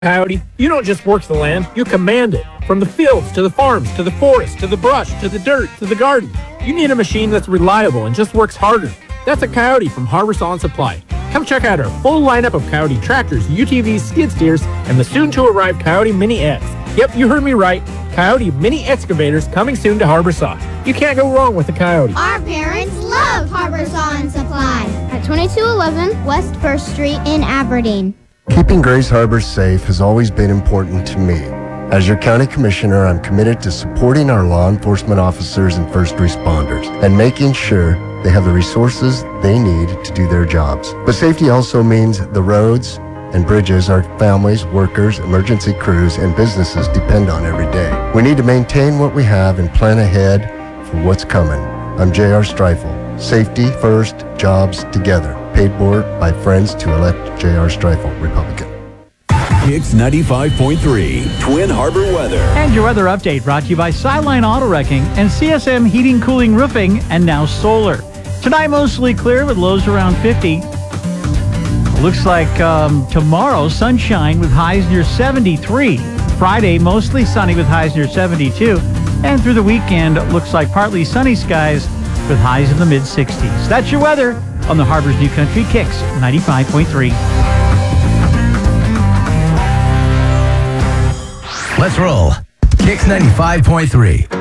Coyote, you don't just work the land, you command it. From the fields, to the farms, to the forest, to the brush, to the dirt, to the garden. You need a machine that's reliable and just works harder. That's a Coyote from Harbor Saw and Supply. Come check out our full lineup of Coyote tractors, UTVs, skid steers, and the soon-to-arrive Coyote Mini X. Yep, you heard me right. Coyote Mini Excavators coming soon to Harbor Saw. You can't go wrong with a Coyote. Our parents love Harbor Saw and Supply at 2211 West 1st Street in Aberdeen. Keeping Grays Harbor safe has always been important to me. As your county commissioner, I'm committed to supporting our law enforcement officers and first responders and making sure they have the resources they need to do their jobs. But safety also means the roads and bridges our families, workers, emergency crews, and businesses depend on every day. We need to maintain what we have and plan ahead for what's coming. I'm J.R. Streifel. Safety first, jobs together. Paid for by friends to elect J.R. Streifel, Republican. Kicks 95.3, Twin Harbor weather. And your weather update brought to you by Sideline Auto Wrecking and CSM Heating, Cooling, Roofing, and now Solar. Tonight mostly clear with lows around 50. Looks like tomorrow, sunshine with highs near 73. Friday, mostly sunny with highs near 72. And through the weekend, looks like partly sunny skies with highs in the mid-60s. That's your weather on the Harbor's New Country Kicks 95.3. Let's roll. Kicks 95.3.